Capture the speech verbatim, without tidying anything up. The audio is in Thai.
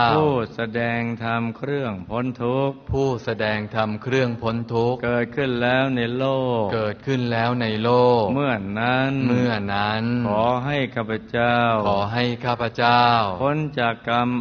ผู้แสดงธรรมเครื่องพ้นทุกข์ผู้แสดงธรรมเครื่องพ้นทุกข์เกิดขึ้นแล้วในโลกเกิดขึ้นแล้วในโลกเมื่อนั้นเมื่อนั้นขอให้ข้าพเจ้าขอให้ข้าพเจ้าพ้นจากกรรม